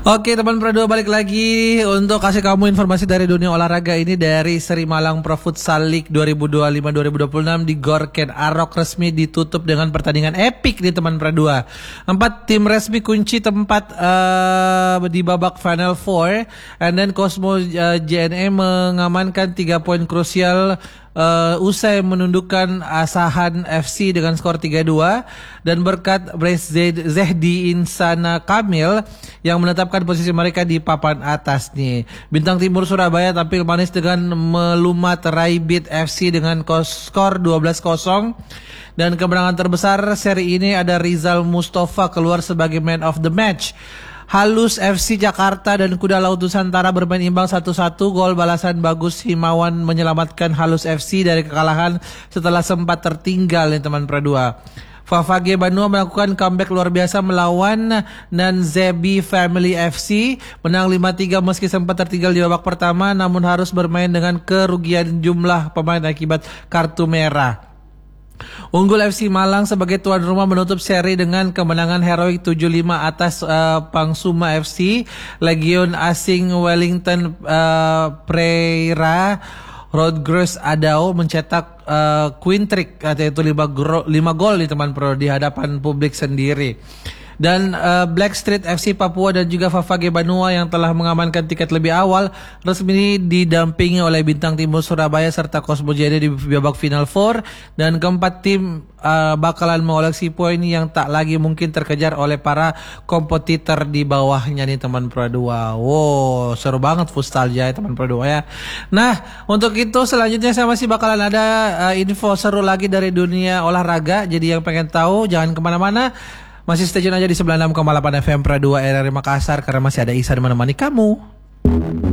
Oke teman Pro 2, balik lagi untuk kasih kamu informasi dari dunia olahraga ini dari Seri Malang Pro Futsal League 2025-2026 di Gor Ken Arok resmi ditutup dengan pertandingan epik nih teman Pro 2. 4 tim resmi kunci tempat di babak Final Four, and then Cosmo JNE mengamankan 3 poin krusial usai menundukkan Asahan FC dengan skor 3-2, dan berkat Brace Zehdi Insana Kamil yang menetapkan posisi mereka di papan atas nih. Bintang Timur Surabaya tampil manis dengan melumat Raibit FC dengan skor 12-0. Dan kemenangan terbesar seri ini ada Rizal Mustafa keluar sebagai man of the match. Halus FC Jakarta dan Kuda Laut Nusantara bermain imbang 1-1. Gol balasan Bagus Himawan menyelamatkan Halus FC dari kekalahan setelah sempat tertinggal nih teman Pro 2. Favage Banua melakukan comeback luar biasa melawan Nanzebi Family FC, menang 5-3 meski sempat tertinggal di babak pertama namun harus bermain dengan kerugian jumlah pemain akibat kartu merah. Unggul FC Malang sebagai tuan rumah menutup seri dengan kemenangan heroik 7-5 atas Pangsuma FC. Legion asing Wellington Pereira Rodgers Adao mencetak queen trick, yaitu 5 gol di teman Pro di hadapan publik sendiri. Dan Blackstreet FC Papua dan juga Favage Banua yang telah mengamankan tiket lebih awal resmi didampingi oleh Bintang Timur Surabaya serta Cosmo JNE di babak Final Four, dan keempat tim bakalan mengoleksi poin yang tak lagi mungkin terkejar oleh para kompetitor di bawahnya nih teman Pro 2. Wow, seru banget futsal ya teman Pro 2 ya. Nah, untuk itu selanjutnya saya masih bakalan ada info seru lagi dari dunia olahraga. Jadi yang pengen tahu jangan kemana-mana, masih stay tune aja di 96,8 FM Pro 2 RRI Makassar karena masih ada Isa menemani kamu.